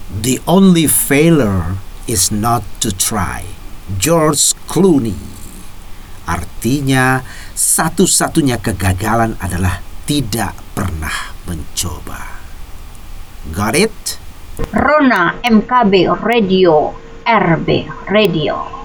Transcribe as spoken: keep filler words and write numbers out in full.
The only failure is not to try. George Clooney. Artinya, satu-satunya kegagalan adalah tidak pernah mencoba. Got it? Rona M K B Radio, R B Radio.